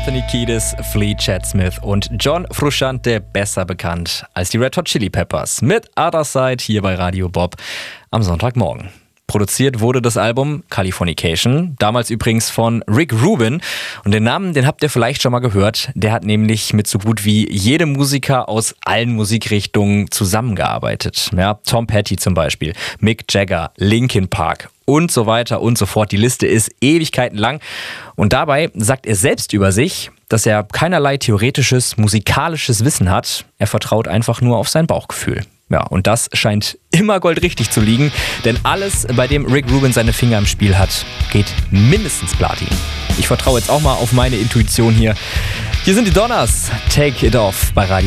Anthony Kiedis, Flea Chad Smith und John Frusciante, besser bekannt als die Red Hot Chili Peppers, mit Other Side hier bei Radio Bob am Sonntagmorgen. Produziert wurde das Album Californication, damals übrigens von Rick Rubin. Und den Namen, den habt ihr vielleicht schon mal gehört. Der hat nämlich mit so gut wie jedem Musiker aus allen Musikrichtungen zusammengearbeitet. Ja, Tom Petty zum Beispiel, Mick Jagger, Linkin Park und so weiter und so fort. Die Liste ist Ewigkeiten lang. Und dabei sagt er selbst über sich, dass er keinerlei theoretisches, musikalisches Wissen hat. Er vertraut einfach nur auf sein Bauchgefühl. Ja, und das scheint immer goldrichtig zu liegen, denn alles, bei dem Rick Rubin seine Finger im Spiel hat, geht mindestens Platin. Ich vertraue jetzt auch mal auf meine Intuition hier. Hier sind die Donners. Take It Off bei Radio